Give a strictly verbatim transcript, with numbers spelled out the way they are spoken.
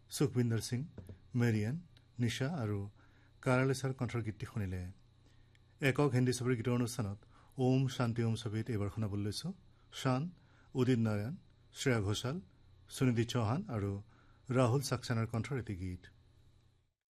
Sukhvinder Singh, Marian, নিশা আৰু কাৰালেছাৰ কণ্ঠৰ গীতটি শুনিলে। একক হিন্দী ছবিৰ গীতৰ অনুষ্ঠানত ওম শান্তি ওম ছবিত এইবাৰ শুনাবলৈ লৈছো শান, উদিত নাৰায়ণ, শ্ৰেয়া ঘোষাল, সুনিধি চৌহান আৰু ৰাহুল সাক্সেনাৰ কণ্ঠৰ এটি গীত।